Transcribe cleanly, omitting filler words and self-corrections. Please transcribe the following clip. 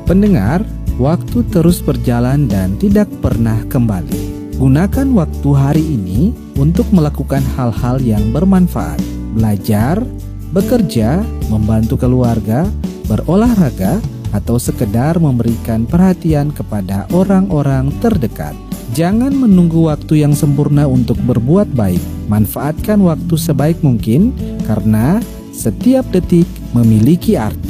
Pendengar, waktu terus berjalan dan tidak pernah kembali. Gunakan waktu hari ini untuk melakukan hal-hal yang bermanfaat. Belajar, bekerja, membantu keluarga, berolahraga, atau sekedar memberikan perhatian kepada orang-orang terdekat. Jangan menunggu waktu yang sempurna untuk berbuat baik. Manfaatkan waktu sebaik mungkin karena setiap detik memiliki arti.